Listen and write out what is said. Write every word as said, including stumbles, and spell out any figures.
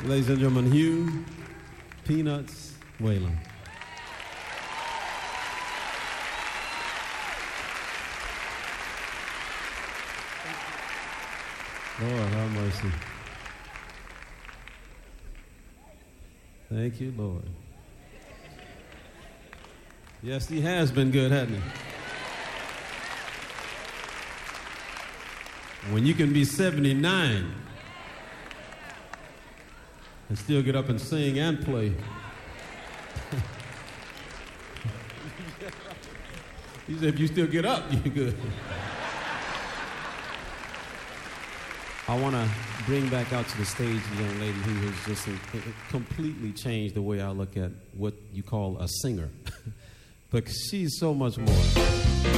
Ladies and gentlemen, Hugh Peanuts Whalen. Lord, have mercy. Thank you, Lord. Yes, he has been good, hasn't he? When you can be seventy-nine and still get up and sing and play. He said, if you still get up, you're good. I want to bring back out to the stage a young lady who has just completely changed the way I look at what you call a singer. But she's so much more.